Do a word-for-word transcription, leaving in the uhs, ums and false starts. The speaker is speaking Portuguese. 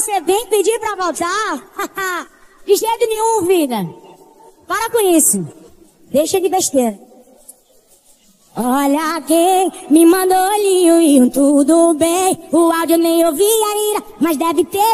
você vem pedir pra voltar? De jeito nenhum, vida. Para com isso. Deixa de besteira. Olha quem me mandou olhinho e um tudo bem. O áudio nem ouvi ainda, mas deve ter